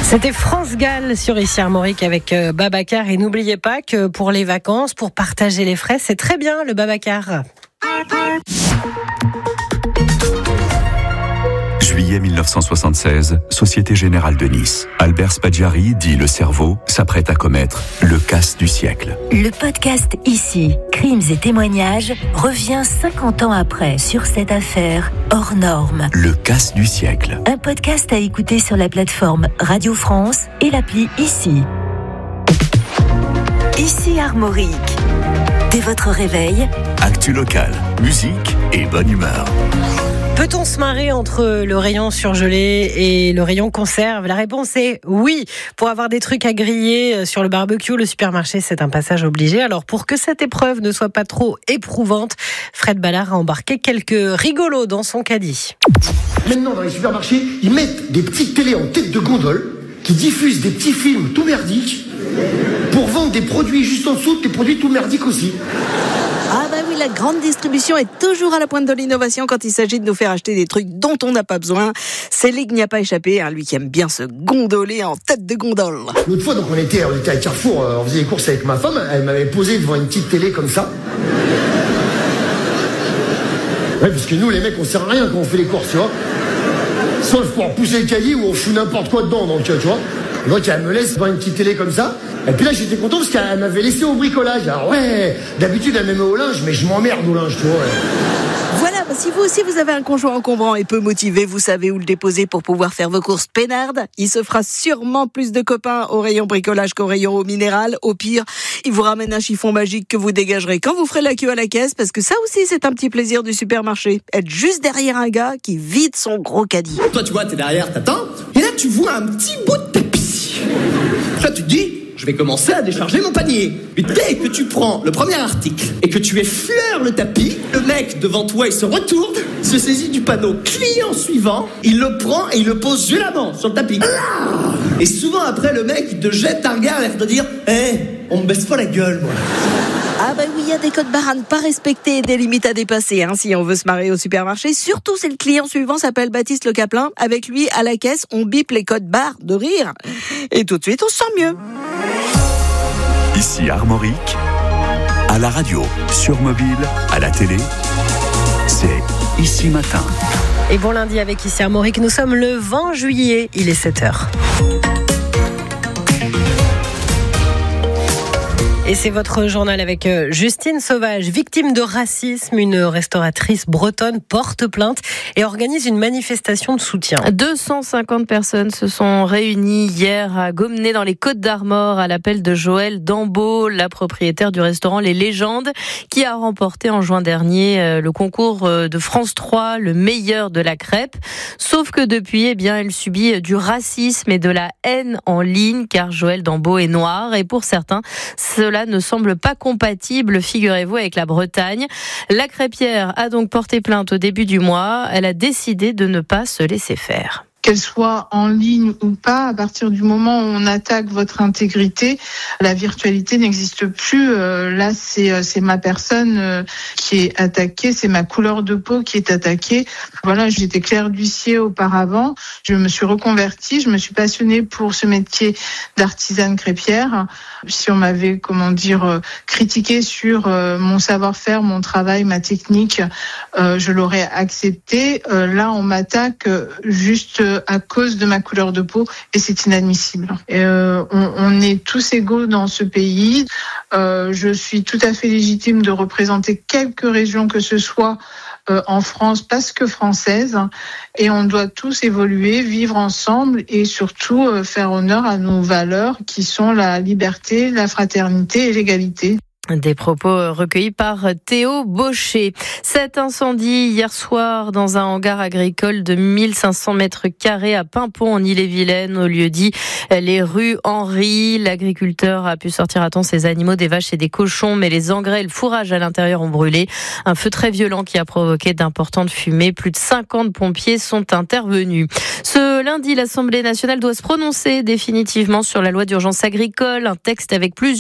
C'était France Gall sur Ici Armorique avec Babacar. Et n'oubliez pas que pour les vacances, pour partager les frais, c'est très bien le Babacar. Juillet 1976, Société Générale de Nice. Albert Spaggiari, dit le cerveau, s'apprête à commettre le casse du siècle. Le podcast Ici, crimes et témoignages, revient 50 ans après sur cette affaire hors norme. Le casse du siècle. Un podcast à écouter sur la plateforme Radio France et l'appli Ici. Ici Armorique. Dès votre réveil, actu local, musique et bonne humeur. Peut-on se marrer entre le rayon surgelé et le rayon conserve ? La réponse est oui. Pour avoir des trucs à griller sur le barbecue, le supermarché, c'est un passage obligé. Alors, pour que cette épreuve ne soit pas trop éprouvante, Fred Ballard a embarqué quelques rigolos dans son caddie. Maintenant, dans les supermarchés, ils mettent des petites télés en tête de gondole qui diffusent des petits films tout merdiques pour vendre des produits juste en dessous, des produits tout merdiques aussi. Ah bah oui, la grande distribution est toujours à la pointe de l'innovation quand il s'agit de nous faire acheter des trucs dont on n'a pas besoin. Céline n'y a pas échappé, lui qui aime bien se gondoler en tête de gondole. L'autre fois, donc on était à Carrefour, on faisait les courses avec ma femme, elle m'avait posé devant une petite télé comme ça. Ouais, parce que nous les mecs on sert à rien quand on fait les courses, tu vois. Sauf pour pousser le caddie ou on fout n'importe quoi dedans, donc tu vois. Et donc elle me laisse devant une petite télé comme ça. Et puis là j'étais content parce qu'elle m'avait laissé au bricolage. Alors ouais, d'habitude elle me met au linge, mais je m'emmerde au linge, tu vois. Ouais. Voilà, bah si vous aussi vous avez un conjoint encombrant et peu motivé, vous savez où le déposer pour pouvoir faire vos courses peinardes. Il se fera sûrement plus de copains au rayon bricolage qu'au rayon eau minérale. Au pire, il vous ramène un chiffon magique que vous dégagerez quand vous ferez la queue à la caisse, parce que ça aussi c'est un petit plaisir du supermarché. Être juste derrière un gars qui vide son gros caddie. Toi tu vois, t'es derrière, t'attends, et là tu vois un petit bout de tapis. Là tu te dis, je vais commencer à décharger mon panier. Mais dès que tu prends le premier article et que tu effleures le tapis, le mec devant toi il se retourne, se saisit du panneau client suivant, il le prend et il le pose violemment sur le tapis. Et souvent après le mec il te jette un regard et il te dire on me baisse pas la gueule moi. Ah bah oui, il y a des codes barres à ne pas respecter et des limites à dépasser si on veut se marrer au supermarché. Surtout si le client suivant s'appelle Baptiste Le Caplin. Avec lui, à la caisse, on bip les codes barres de rire. Et tout de suite, on se sent mieux. Ici Armorique, à la radio, sur mobile, à la télé, c'est Ici Matin. Et bon lundi avec Ici Armorique, nous sommes le 20 juillet, il est 7h. Et c'est votre journal avec Justine Sauvage, victime de racisme. Une restauratrice bretonne porte plainte et organise une manifestation de soutien. 250 personnes se sont réunies hier à Gommenay dans les Côtes-d'Armor à l'appel de Joël Dambeau, la propriétaire du restaurant Les Légendes, qui a remporté en juin dernier le concours de France 3, le meilleur de la crêpe. Sauf que depuis, elle subit du racisme et de la haine en ligne, car Joël Dambeau est noir et pour certains, cela ne semble pas compatible, figurez-vous, avec la Bretagne. La crêpière a donc porté plainte au début du mois. Elle a décidé de ne pas se laisser faire. Qu'elle soit en ligne ou pas, à partir du moment où on attaque votre intégrité, la virtualité n'existe plus. Là, c'est ma personne qui est attaquée, c'est ma couleur de peau qui est attaquée. Voilà, j'étais Claire d'huissier auparavant. Je me suis reconvertie, je me suis passionnée pour ce métier d'artisane crêpière. Si on m'avait, critiqué sur mon savoir-faire, mon travail, ma technique, je l'aurais accepté. Là, on m'attaque juste à cause de ma couleur de peau et c'est inadmissible. On est tous égaux dans ce pays. Je suis tout à fait légitime de représenter quelques régions que ce soit en France parce que française, et on doit tous évoluer, vivre ensemble et surtout faire honneur à nos valeurs qui sont la liberté, la fraternité et l'égalité. Des propos recueillis par Théo Baucher. Cet incendie hier soir dans un hangar agricole de 1500 mètres carrés à Paimpont en Ille-et-Vilaine, au lieu-dit les rues Henri. L'agriculteur a pu sortir à temps ses animaux, des vaches et des cochons, mais les engrais et le fourrage à l'intérieur ont brûlé. Un feu très violent qui a provoqué d'importantes fumées. Plus de 50 pompiers sont intervenus. Ce lundi, l'Assemblée nationale doit se prononcer définitivement sur la loi d'urgence agricole, un texte avec plusieurs